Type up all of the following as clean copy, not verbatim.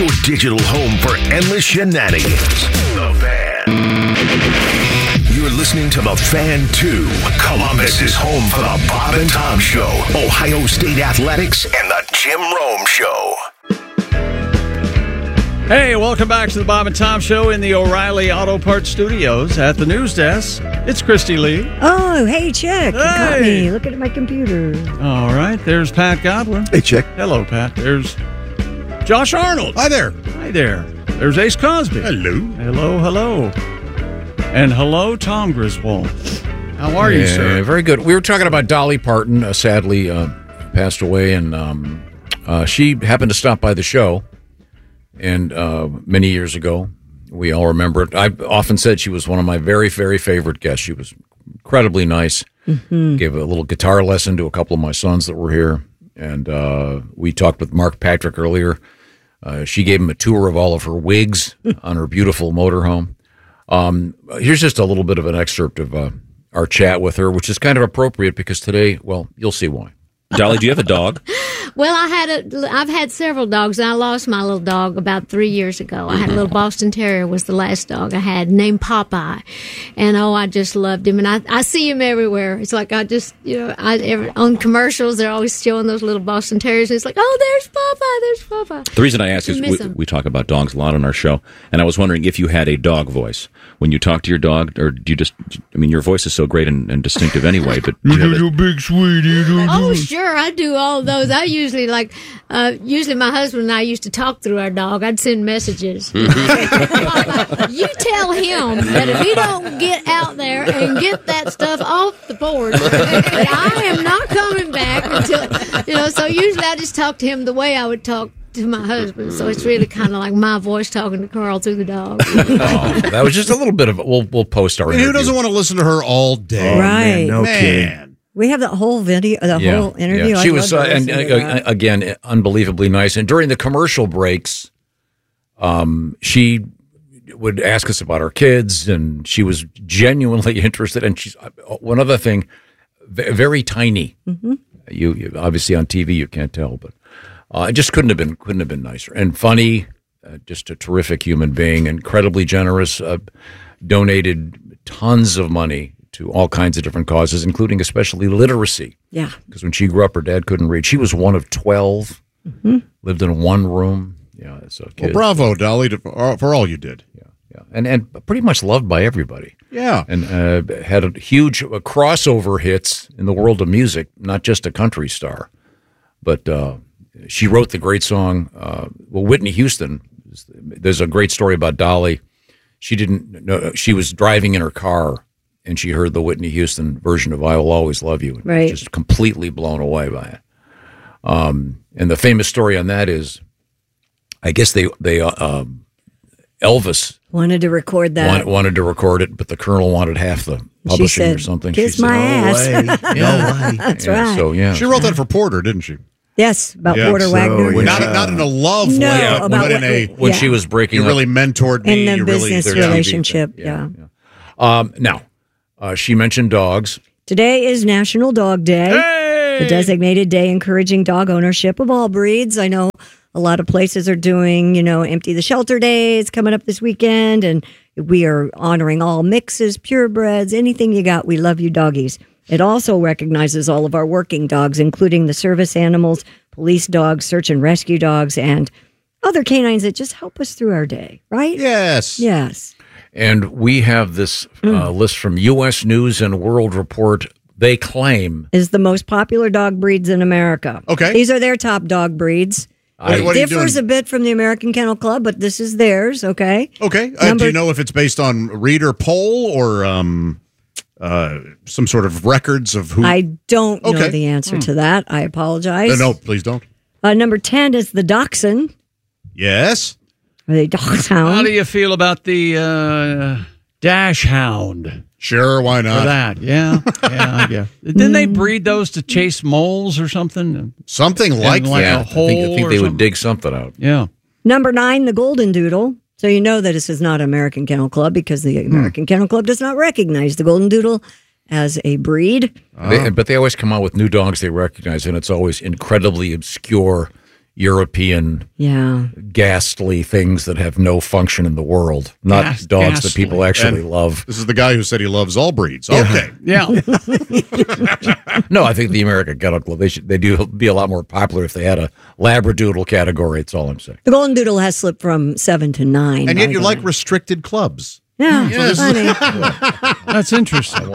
your digital home for endless shenanigans. The Fan. You're listening to The Fan 2. Columbus is home for the Bob and Tom Show, Ohio State Athletics, and the Jim Rome Show. Hey, welcome back to the Bob and Tom Show in the O'Reilly Auto Parts Studios. At the news desk, it's Christy Lee. Oh, hey, Chick. You caught me looking at my computer. All right, there's Pat Godwin. Hey, Chick. Hello, Pat. There's Josh Arnold. Hi there. Hi there. There's Ace Cosby. Hello. Hello, hello. And hello, Tom Griswold. How are you, sir? Very good. We were talking about Dolly Parton, sadly passed away, and she happened to stop by the show. And many years ago, we all remember it. I've often said she was one of my very, very favorite guests. She was incredibly nice. Mm-hmm. Gave a little guitar lesson to a couple of my sons that were here. And we talked with Mark Patrick earlier. She gave him a tour of all of her wigs on her beautiful motorhome. Here's just a little bit of an excerpt of our chat with her, which is kind of appropriate because today, well, you'll see why. Dolly, do you have a dog? Well, I've had several dogs. I lost my little dog about 3 years ago. I had a little Boston Terrier was the last dog I had named Popeye. And, I just loved him. And I see him everywhere. It's like I just, on commercials, they're always showing those little Boston Terriers. And it's like, oh, there's Popeye. The reason I ask is we talk about dogs a lot on our show. And I was wondering if you had a dog voice. When you talk to your dog, or do you just, your voice is so great and distinctive anyway, but You big sweetie. Oh, sure. I do all those. I usually usually my husband and I used to talk through our dog. I'd send messages. You tell him that if he don't get out there and get that stuff off the porch, that I am not coming back until, so usually I just talk to him the way I would talk to my husband. So it's really kind of like my voice talking to Carl through the dog. That was just a little bit of it. We'll post our interview. Who doesn't want to listen to her all day? Right. Man, kidding. We have that whole video, whole interview. Yeah. She was, again, unbelievably nice. And during the commercial breaks, she would ask us about our kids, and she was genuinely interested. And she's one other thing, very tiny. Mm-hmm. You obviously on TV you can't tell, but it just couldn't have been nicer and funny. Just a terrific human being, incredibly generous. Donated tons of money to all kinds of different causes, including especially literacy. Yeah. Because when she grew up, her dad couldn't read. She was one of 12, lived in one room. Yeah. So well, bravo, Dolly, for all you did. Yeah. And pretty much loved by everybody. Yeah. And had a huge crossover hits in the world of music, not just a country star. But she wrote the great song, Whitney Houston. There's a great story about Dolly. She didn't know, she was driving in her car, and she heard the Whitney Houston version of "I Will Always Love You," and right. Just completely blown away by it. And the famous story on that is, I guess they Elvis wanted to record that. Wanted to record it, but the Colonel wanted half the publishing or something. Kiss my ass. No way. That's right. So she wrote that for Porter, didn't she? Yes, about Porter Wagner. Not in a love way, but in a when she was breaking. You really mentored me in the business relationship. Yeah. Now. She mentioned dogs. Today is National Dog Day, the designated day encouraging dog ownership of all breeds. I know a lot of places are doing, empty the shelter days coming up this weekend, and we are honoring all mixes, purebreds, anything you got. We love you, doggies. It also recognizes all of our working dogs, including the service animals, police dogs, search and rescue dogs, and other canines that just help us through our day, right? Yes. And we have this list from U.S. News and World Report. They claim is the most popular dog breeds in America. Okay. These are their top dog breeds. It differs a bit from the American Kennel Club, but this is theirs, okay? Okay. Do you know if it's based on reader poll or some sort of records of who? I don't know the answer to that. I apologize. No, please don't. Number 10 is the Dachshund. Yes. Are they Dachshund? How do you feel about the Dachshund? Sure, why not? For that, yeah. Didn't they breed those to chase moles or something? Something like that. I think they would dig something out. Yeah. Number 9, the Golden Doodle. So you know that this is not American Kennel Club because the American Kennel Club does not recognize the Golden Doodle as a breed. But they always come out with new dogs they recognize, and it's always incredibly obscure European, ghastly things that have no function in the world, not dogs that people actually love. This is the guy who said he loves all breeds. Okay. Yeah. No, I think the American Kennel Club, they do be a lot more popular if they had a Labradoodle category. That's all I'm saying. The Golden Doodle has slipped from 7 to 9. And yet you like restricted clubs. Yeah, funny. That's interesting.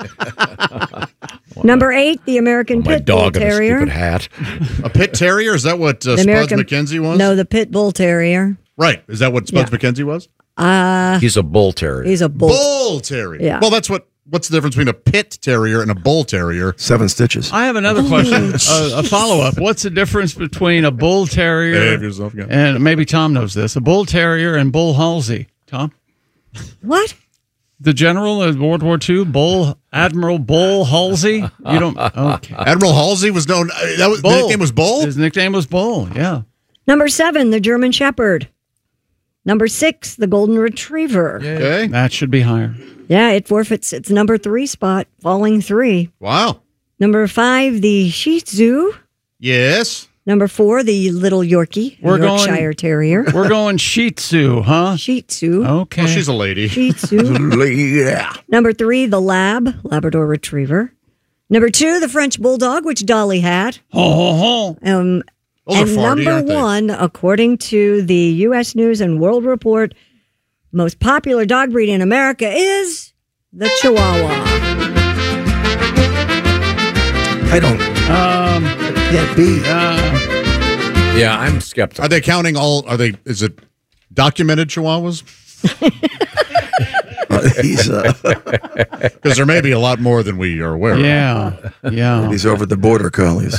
Number 8, the American Pit Bull dog in a Terrier. stupid hat. A pit terrier? Is that what Spuds McKenzie was? No, the Pit Bull Terrier. Right. Is that what Spuds McKenzie was? He's a bull terrier. He's a bull terrier. Yeah. Well, what's the difference between a pit terrier and a bull terrier? 7 stitches. I have another question, a follow-up. What's the difference between a bull terrier Behave yourself, guys. and maybe Tom knows this, a bull terrier and bull Halsey? Tom? What? The general of World War II, Admiral Bull Halsey? You don't? Okay. Admiral Halsey was known. The nickname was Bull? His nickname was Bull, yeah. Number 7, the German Shepherd. Number 6, the Golden Retriever. Okay. That should be higher. Yeah, it forfeits its number 3 spot, falling 3. Wow. Number 5, the Shih Tzu. Yes. Number 4, the Little Yorkie, Yorkshire Terrier. We're going Shih Tzu, huh? Shih Tzu. Okay. Well, she's a lady. Shih Tzu. Yeah. Number 3, the Labrador Retriever. Number 2, the French Bulldog, which Dolly had. Ho, ho, ho. And Those are farty, number aren't they? 1, according to the U.S. News and World Report, most popular dog breed in America is the Chihuahua. I don't. Can't be. Yeah, I'm skeptical. Are they counting all? Is it documented Chihuahuas? He's Because there may be a lot more than we are aware of. Yeah. he's over the border collies.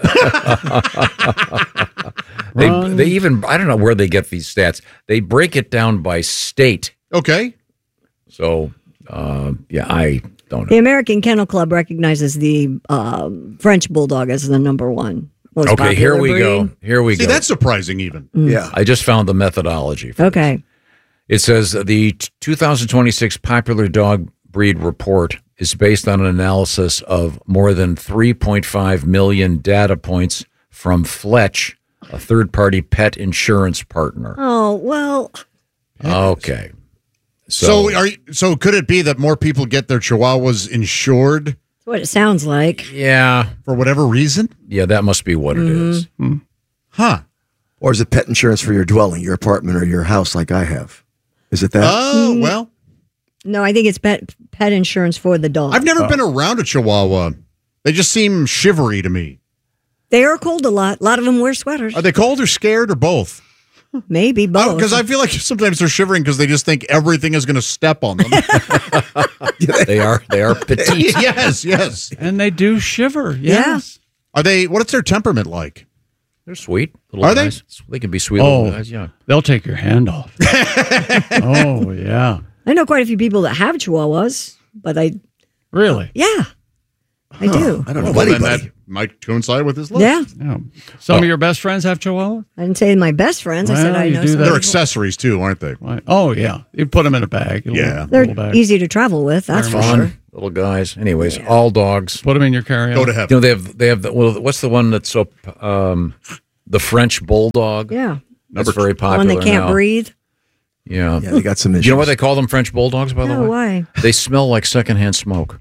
They even, I don't know where they get these stats. They break it down by state. Okay. So, I don't The know. American Kennel Club recognizes the French Bulldog as the number 1 most Okay, here popular we breed. go. Here we See, go. that's surprising even. Yeah. I just found the methodology. For Okay. this. It says the 2026 popular dog breed report is based on an analysis of more than 3.5 million data points from Fletch, a third-party pet insurance partner. Oh, well, Okay. So could it be that more people get their Chihuahuas insured that's what it sounds like. Yeah. for whatever reason? Yeah, that must be what it is. Huh. Or is it pet insurance for your dwelling, your apartment, or your house like I have? Is it that? Oh, well. No, I think it's pet insurance for the dog. I've never been around a Chihuahua. They just seem shivery to me. They are cold a lot. A lot of them wear sweaters. Are they cold or scared or both? Maybe both. Because I feel like sometimes they're shivering because they just think everything is going to step on them. They are petite. yes. And they do shiver. Yes. Are they? What's their temperament like? They're sweet. Little Are they? guys. They can be sweet little Oh, guys, yeah. they'll take your hand off. Oh, yeah. I know quite a few people that have Chihuahuas, but Really? I do. I don't know Well, then anybody. that might coincide with his look. Yeah. Yeah. Some of your best friends have Chihuahua? I didn't say my best friends. I said Well, I you know do some. that. They're accessories too, aren't they? Right. Oh, yeah. You put them in a bag. Yeah. They're bag. easy to travel with, that's for Fun sure. little guys. Anyways, all dogs. Put them in your carry-on. Go to You heaven. know, they have the, well, what's the one that's so the French bulldog? Yeah. That's very The popular one that can't now. breathe. Yeah. Yeah, they got some issues. You know why they call them French bulldogs, by the No, way? why? They smell like secondhand smoke.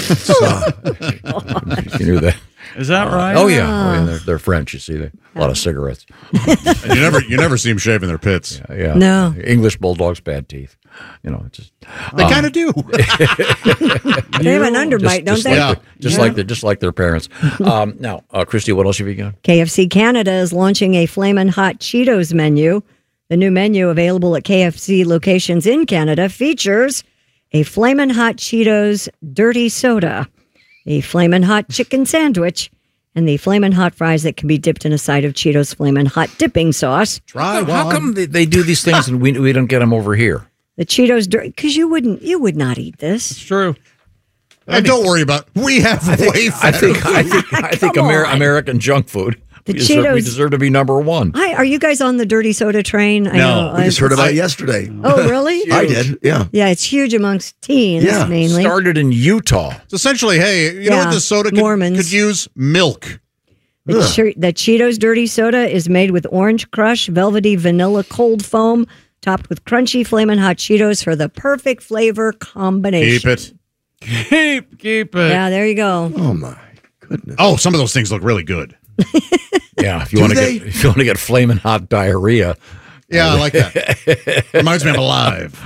You knew that. Is that right? Oh yeah, they're French. You see, a lot of cigarettes. And you never see them shaving their pits. Yeah, No. English bulldogs, bad teeth. You know, just They kind of do. They have an underbite, don't they? Yeah. just like their parents. Now, Christy, what else have you got? KFC Canada is launching a Flamin' Hot Cheetos menu. The new menu, available at KFC locations in Canada, features a Flamin' Hot Cheetos Dirty Soda, a Flamin' Hot Chicken Sandwich, and the Flamin' Hot Fries that can be dipped in a side of Cheetos Flamin' Hot dipping sauce. Try How one. come they do these things and we don't get them over here? The Cheetos Dirty, because you would not eat this. It's true. And don't worry about it. We have way I better. Come on. American junk food. The we Cheetos- deserve to be number one. Hi, are you guys on the dirty soda train? I know. We just heard about it yesterday. Oh, really? I did. Yeah. Yeah, it's huge amongst teens Yeah. mainly. Started in Utah. It's essentially, hey, you know Yeah, what this soda Mormons. could use? Milk. The Cheetos Dirty Soda is made with Orange Crush, velvety vanilla cold foam, topped with crunchy Flamin' Hot Cheetos for the perfect flavor combination. Keep it. Keep it. Yeah, there you go. Oh my goodness. Oh, some of those things look really good. Yeah, if you want to get flaming hot diarrhea. Yeah, I like that. Reminds me of Alive.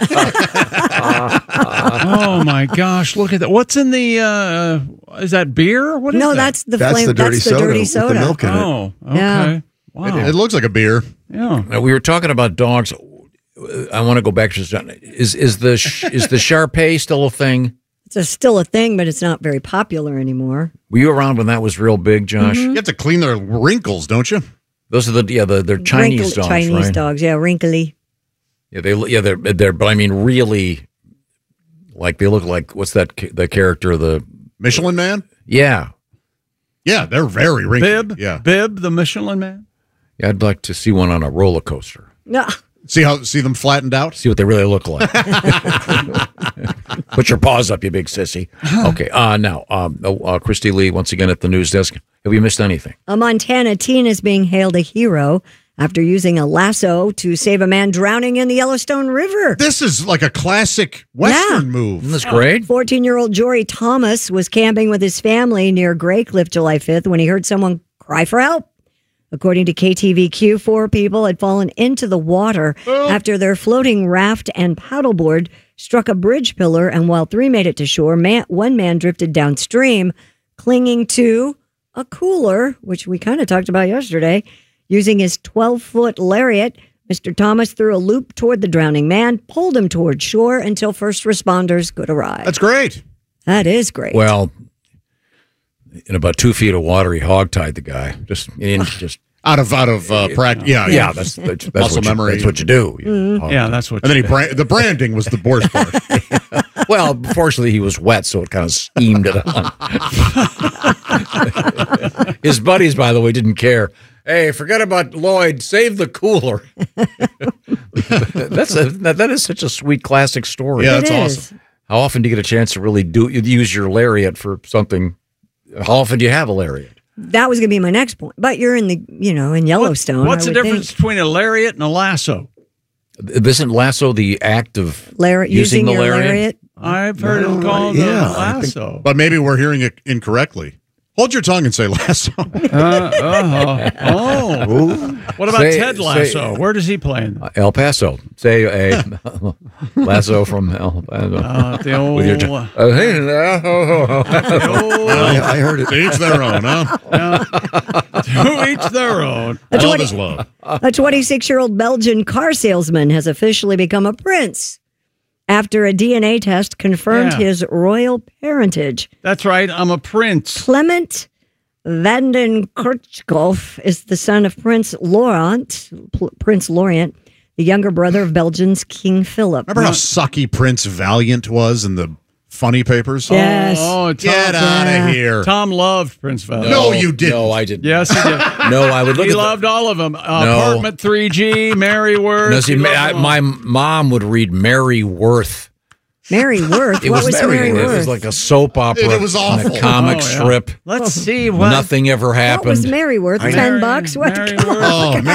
Oh my gosh! Look at that. What's in the? Is that beer? What is No, that? that's the That's flame. the dirty That's the soda. dirty With soda. the milk in it. Oh, okay. Yeah. Wow. It looks like a beer. Yeah. Now, we were talking about dogs. I want to go back to is the Shar-Pei still a thing? It's still a thing, but it's not very popular anymore. Were you around when that was real big, Josh? Mm-hmm. You have to clean their wrinkles, don't you? Those are they're Chinese dogs, Chinese right? dogs, yeah, wrinkly. Yeah, they're but I mean really, like they look like what's that the character of the Michelin Man? yeah. Yeah, they're very wrinkly. Bib. Yeah. Bib, the Michelin Man. Yeah, I'd like to see one on a roller coaster. No. See them flattened out? See what they really look like. Put your paws up, you big sissy. Okay. Now, Christy Lee, once again at the news desk. Have we missed anything? A Montana teen is being hailed a hero after using a lasso to save a man drowning in the Yellowstone River. This is like a classic Western move. Isn't this great? 14-year-old Jory Thomas was camping with his family near Grey Cliff July 5th when he heard someone cry for help. According to KTVQ, 4 people had fallen into the water after their floating raft and paddleboard struck a bridge pillar, and while 3 made it to shore, one man drifted downstream, clinging to a cooler, which we kind of talked about yesterday. Using his 12-foot lariat, Mr. Thomas threw a loop toward the drowning man, pulled him toward shore until first responders could arrive. That's great. That is great. Well, in about 2 feet of water, he hogtied the guy. Just Out of practice. Yeah. That's Muscle memory. That's what you do. Yeah, that's what. And then the branding was the worst part. Well, fortunately, he was wet, so it kind of steamed it on. His buddies, by the way, didn't care. Hey, forget about Lloyd. Save the cooler. That is such a sweet classic story. Yeah, that's It awesome. is. How often do you get a chance to really use your lariat for something? How often do you have a lariat? That was going to be my next point. But you're in in Yellowstone. What's I the would difference think. between a lariat and a lasso? Isn't lasso the act of Using the your lariat? lariat? I've heard it called yeah, a lasso. But maybe we're hearing it incorrectly. Hold your tongue and say lasso. What about Ted Lasso? Where does he play? El Paso. Say a lasso from El Paso. The old. With your tongue. I heard it. To each their own, huh? To each their own. Love is love. A 26-year-old Belgian car salesman has officially become a prince after a DNA test confirmed Yeah. his royal parentage. That's right. I'm a prince. Clement Vandenkerkhoff is the son of Prince Laurent, the younger brother of Belgium's King Philip. Remember how sucky Prince Valiant was in the funny papers? Yes. Oh, Get out of here. Tom loved Prince Valiant. No, you didn't. No, I didn't. Yes, he did. No, I would look He at loved all of them. Apartment 3G, Mary Worth. No, see, He loved them all. my mom would read Mary Worth. Mary Worth. It What was Mary It was Worth? like a soap opera. It was awful. And a comic Oh, yeah. strip. Let's see what. Nothing ever What happened. was Mary Worth? $10? What? Mary Come on. Worth. Oh,